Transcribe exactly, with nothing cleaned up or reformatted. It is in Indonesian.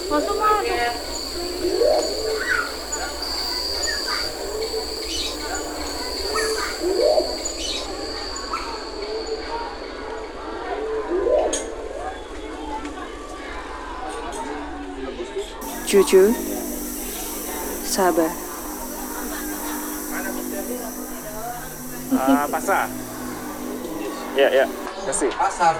Masuk masuk. Jujur, sabar. Uh, pasar. Ya, ya. Kasih. Pasar.